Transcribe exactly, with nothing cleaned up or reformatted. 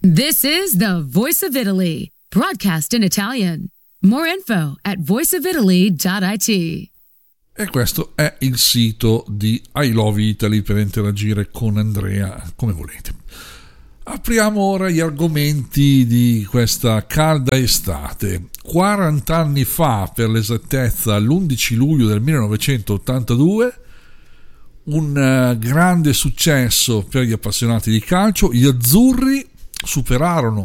This is the Voice of Italy, broadcast in Italian. More info at voice of italy dot it. E questo è il sito di I Love Italy per interagire con Andrea come volete. Apriamo ora gli argomenti di questa calda estate. quaranta anni fa, per l'esattezza l'undici luglio del millenovecentottantadue, un grande successo per gli appassionati di calcio. Gli azzurri superarono